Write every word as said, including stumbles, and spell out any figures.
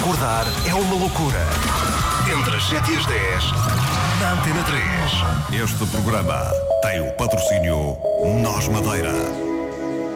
Acordar é uma loucura. Entre as sete e as dez, na Antena três. Este programa tem o patrocínio Nós Madeira.